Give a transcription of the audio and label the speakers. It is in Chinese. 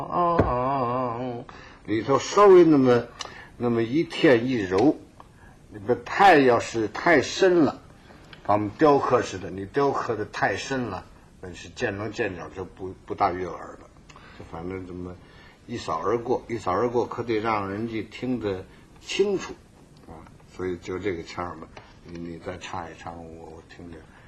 Speaker 1: 里头稍微那么一添一柔，你的太要是太深了，把我们雕刻似的，你雕刻的太深了，那是见棱见角就不大悦耳了。就反正这么一扫而过，可得让人家听得清楚啊。所以就这个腔儿嘛，你再唱一唱，我听着。